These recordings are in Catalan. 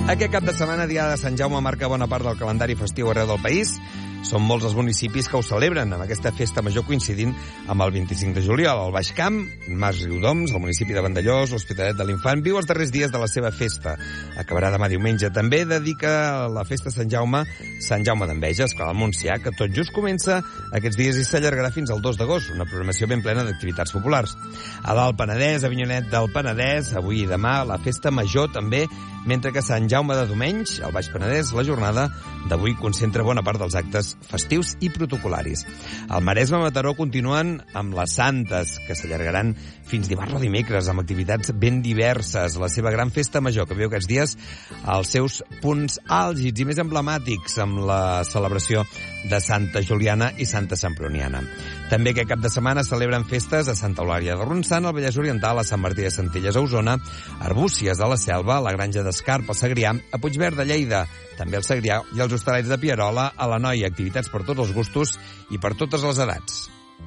Aquest cap de setmana, dia de Sant Jaume, marca bona part del calendari festiu arreu del país. Són molts els municipis que ho celebren, amb aquesta festa major coincidint amb el 25 de juliol. El Baix Camp, Mas Riudoms, el municipi de Vandellòs, l'Hospitalet de l'Infant, viu els darrers dies de la seva festa. Acabarà demà diumenge. També dedica la festa Sant Jaume d'Enveja, esclar, al Montsià, que tot just comença aquests dies i s'allargarà fins al 2 d'agost, una programació ben plena d'activitats populars. A l'Alt Penedès, a Avinyonet del Penedès, avui i demà, la festa major també, mentre que Sant Jaume de Domenys, al Baix Penedès, la jornada d'avui concentra bona part dels actes festius i protocolaris. Al Maresme, a Mataró, continuen amb les Santes, que s'allargaran fins dimarts o dimecres, amb activitats ben diverses. La seva gran festa major, que viu aquests dies als seus punts àlgids i més emblemàtics, amb la celebració de Santa Juliana i Santa Semproniana. També aquest cap de setmana celebren festes a Santa Eulàlia de Ronçana, al Vallès Oriental, a Sant Martí de Centelles, a Osona, a Arbúcies, a la Selva, a la Granja d'Escarp, al Segrià, a Puigverd de Lleida, també al Segrià, i als Hostalets de Pierola, a l'Anoia. Activitats per tots els gustos i per totes les edats.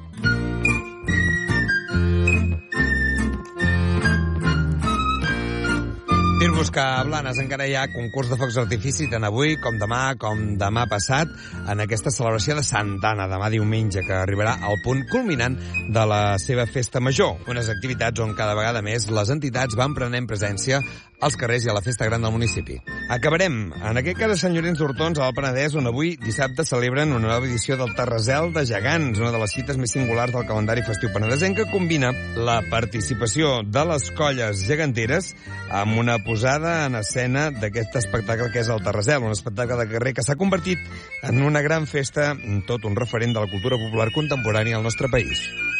Dir-vos que a Blanes encara hi ha concurs de focs d'artifici tant avui com demà passat en aquesta celebració de Santa Anna, demà diumenge, que arribarà al punt culminant de la seva festa major. Unes activitats on cada vegada més les entitats van prenent presència als carrers i a la festa gran del municipi. Acabarem, en aquest cas, a Sant Llorenç d'Hortons, al Penedès, on avui, dissabte, celebren una nova edició del Terrazel de Gegants, una de les cites més singulars del calendari festiu penedesenc, que combina la participació de les colles geganteres amb una posada en escena d'aquest espectacle que és el Terrazel, un espectacle de carrer que s'ha convertit en una gran festa, tot un referent de la cultura popular contemporània al nostre país.